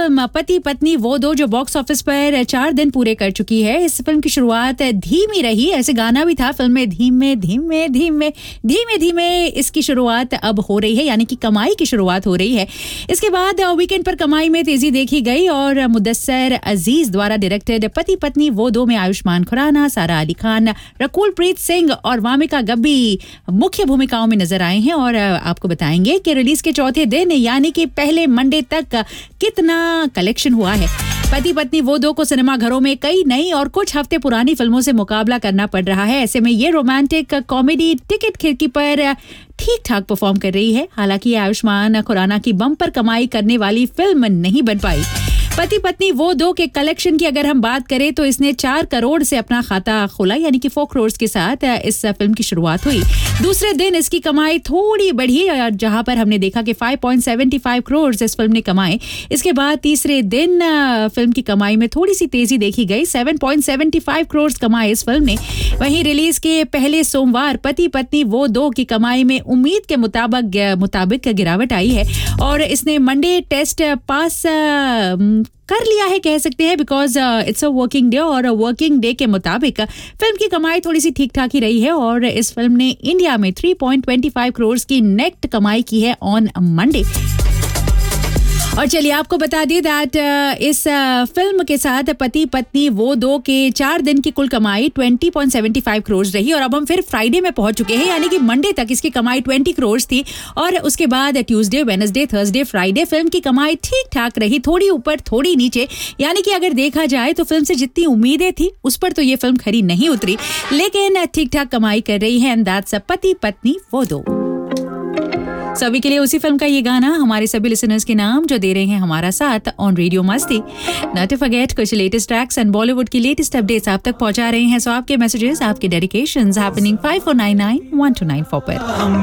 Film पति पत्नी वो दो जो बॉक्स ऑफिस पर 4 दिन पूरे कर चुकी है। इस फिल्म की शुरुआत धीमी रही, ऐसे गाना भी था फिल्म में, धीमे धीमे धीमे धीमे धीमे इसकी शुरुआत अब हो रही है, यानी कि कमाई की शुरुआत हो रही है। इसके बाद वीकेंड पर कमाई में तेजी देखी गई और मुदस्सर अजीज द्वारा डायरेक्टेड पति पत्नी वो दो में आयुष्मान खुराना, सारा अली खान, रकुल प्रीत सिंह और वामिका गब्बी मुख्य भूमिकाओं में नजर आए हैं। और आपको बताएंगे कि रिलीज के चौथे दिन यानी कि पहले मंडे तक कितना कलेक्शन हुआ है। पति पत्नी वो दो को सिनेमाघरों में कई नई और कुछ हफ्ते पुरानी फिल्मों से मुकाबला करना पड़ रहा है। ऐसे में ये रोमांटिक कॉमेडी टिकट खिड़की पर ठीक ठाक परफॉर्म कर रही है। हालांकि आयुष्मान खुराना की बम्पर कमाई करने वाली फिल्म नहीं बन पाई। पति पत्नी वो दो के कलेक्शन की अगर हम बात करें तो इसने 4 करोड़ से अपना खाता खोला, यानी कि 4 करोड़ के साथ इस फिल्म की शुरुआत हुई। दूसरे दिन इसकी कमाई थोड़ी बढ़ी, जहां पर हमने देखा कि 5.75 करोड़ इस फिल्म ने कमाए। इसके बाद तीसरे दिन फिल्म की कमाई में थोड़ी सी तेजी देखी गई, 7.75 करोड़ कमाए इस फिल्म ने। वहीं रिलीज के पहले सोमवार पति पत्नी वो दो की कमाई में उम्मीद के मुताबिक गिरावट आई है और इसने मंडे टेस्ट पास कर लिया है कह सकते हैं, because it's a working day और वर्किंग डे के मुताबिक फिल्म की कमाई थोड़ी सी ठीक ठाक ही रही है और इस फिल्म ने इंडिया में 3.25 करोड़ की नेट कमाई की है ऑन मंडे। और चलिए आपको बता दें दैट इस फिल्म के साथ पति पत्नी वो दो के 4 दिन की कुल कमाई 20.75 करोड़ रही और अब हम फिर फ्राइडे में पहुंच चुके हैं, यानी कि मंडे तक इसकी कमाई 20 करोड़ थी और उसके बाद Tuesday, Wednesday, Thursday, Friday film की कमाई ठीक ठाक रही, थोड़ी ऊपर थोड़ी नीचे। यानी कि अगर देखा जाए तो फिल्म से जितनी उम्मीदें थी उस पर तो ये फिल्म खरी नहीं उतरी, लेकिन ठीक ठाक कमाई कर रही है। एंड दैट्स पति पत्नी वो दो। सभी के लिए उसी फिल्म का ये गाना हमारे सभी लिसनर्स के नाम जो दे रहे हैं हमारा साथ ऑन रेडियो मस्ती। नॉट टू फॉरगेट कुछ लेटेस्ट ट्रैक्स एंड बॉलीवुड की लेटेस्ट अपडेट्स आप तक पहुंचा रहे हैं। सो आपके मैसेजेस, आपके डेडिकेशंस हैपनिंग 5499 1294 पर।